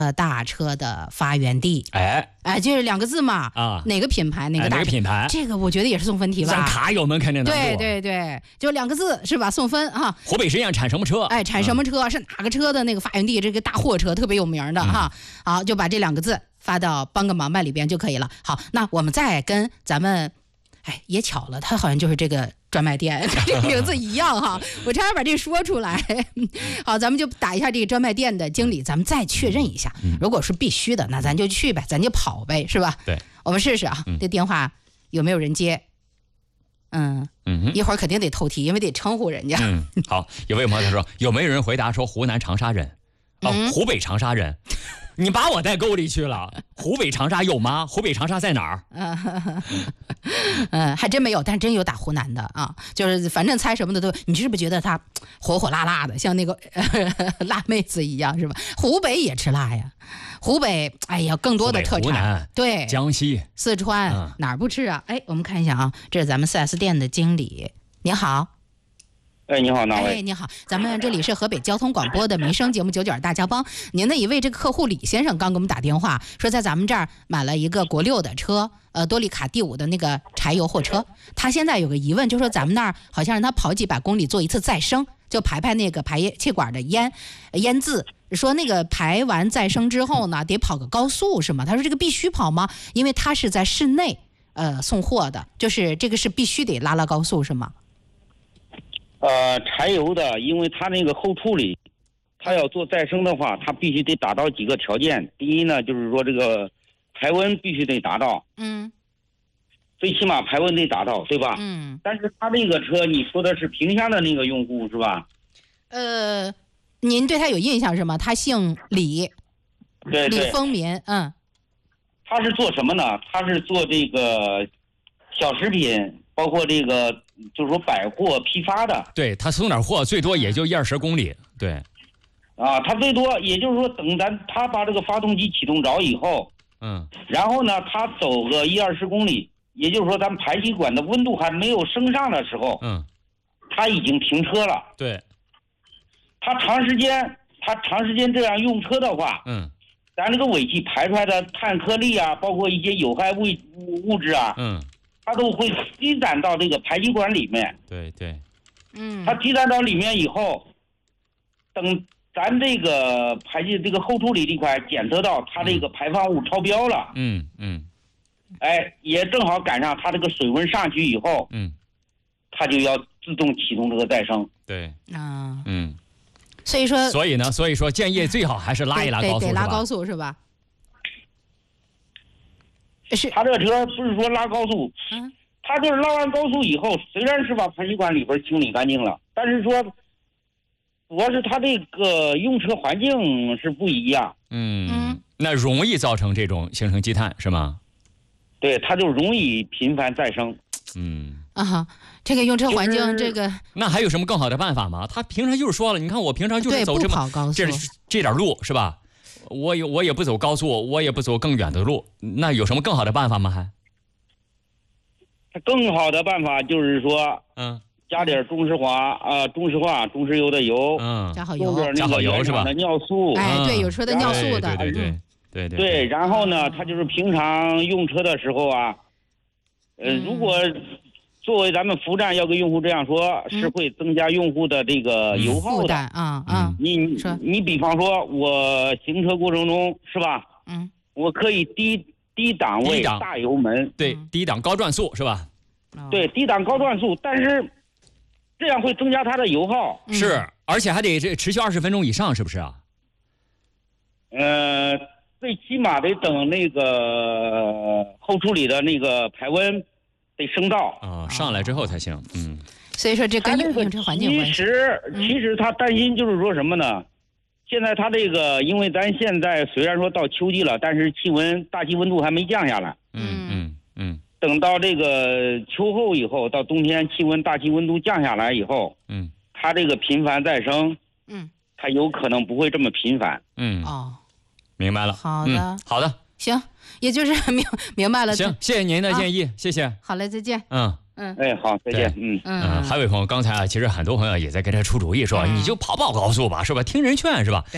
大车的发源地。就是2个字嘛啊， 哪个品牌哪个大车， 哪个品牌？ 这个我觉得也是送分题吧。 咱卡友们肯定能对对对，就2个字是吧？送分啊。 湖北十堰产什么车？ 产什么车？是哪个车的那个发源地？这个大货车特别有名的哈。好，就把这2个字发到帮个忙吧里边就可以了。好，那我们再跟咱们，也巧了，他好像就是这个专卖店，这个名字一样哈，我差点把这说出来。好，咱们就打一下这个专卖店的经理，咱们再确认一下。如果是必须的，那咱就去呗，咱就跑呗，是吧？ 对， 我们试试啊，这电话有没有人接？一会儿肯定得透题，因为得称呼人家。 好，有位朋友他说，有没有人回答说湖南长沙人？湖北长沙人。你把我带沟里去了。湖北长沙有吗？湖北长沙在哪儿？ 还真没有，但是真有打湖南的啊，就是反正猜什么的都。你是不是觉得他火火辣辣的，像那个辣妹子一样，是吧？湖北也吃辣呀，湖北更多的特产， 湖南对， 江西、 四川、哪儿不吃啊？我们看一下啊，这是咱们 4S 店的经理，您好。 你好，哪位？ 你好，咱们这里是河北交通广播的民生节目99大家帮。您的一位这个客户李先生刚给我们打电话，说在咱们这儿买了一个国6的车，多利卡第5的那个柴油货车。他现在有个疑问，就说咱们那儿好像让他跑几百公里做一次再生，就排那个排气管的烟渍。说那个排完再生之后呢，得跑个高速是吗？他说这个必须跑吗？因为他是在市内送货的，就是这个是必须得拉高速是吗？ 柴油的，因为它那个后处理，它要做再生的话，它必须得达到几个条件。第一呢，就是说这个排温必须得达到，最起码排温得达到，对吧？但是他那个车，你说的是萍乡的那个用户是吧？ 您对他有印象是吗？他姓李， 对， 李丰民， 他是做什么呢？他是做这个小食品，包括这个就是说百货批发的。 对，他送点货最多也就10-20公里。对， 他最多也就是说等他把这个发动机启动着以后，然后呢他走个10-20公里，也就是说咱们排气管的温度还没有升上的时候，他已经停车了。 对， 他长时间这样用车的话，咱这个尾气排出来的碳颗粒啊，包括一些有害物质啊，它都会积攒到这个排气管里面。 对， 它积攒到里面以后，等咱这个排气这个后处理这块检测到它这个排放物超标了，也正好赶上它这个水温上去以后，它就要自动启动这个再生。 对，所以说建议最好还是拉高速， 得拉高速是吧？是他这个车不是说拉高速，他就是拉完高速以后，虽然是把排气管里边清理干净了，但是说主要是他这个用车环境是不一样。 那容易造成这种形成积碳是吗？ 对，他就容易频繁再生。 这个用车环境，这个那还有什么更好的办法吗？他平常就是说了，你看我平常就是走这点路是吧？我也不走高速，我也不走更远的路，那有什么更好的办法吗？ 更好的办法就是说，加点中石化中石油的油， 加好油是吧？ 的尿素， 对，有车的尿素的， 对。然后呢，他就是平常用车的时候啊，如果作为咱们服务站要跟用户这样说，是会增加用户的这个油耗的。你比方说，我行车过程中是吧？我可以低档位大油门， 对，低档高转速是吧？ 对，低档高转速，但是这样会增加它的油耗。 是，而且还得持续20分钟以上，是不是啊？ 最起码得等那个后处理的那个排温得升到上来之后才行。 所以说这跟用车环境关系。 其实他担心就是说什么呢？现在他这个，因为咱现在虽然说到秋季了，但是大气温度还没降下来。等到这个秋后以后，到冬天大气温度降下来以后，它这个频繁再生，它有可能不会这么频繁。 明白了。 好的， 好的， 行，也就是明白了。 行，谢谢您的建议，谢谢。 好嘞，再见。 好，再见。 还有一位朋友，刚才其实很多朋友也在跟他出主意，说你就跑高速吧，是吧？听人劝是吧？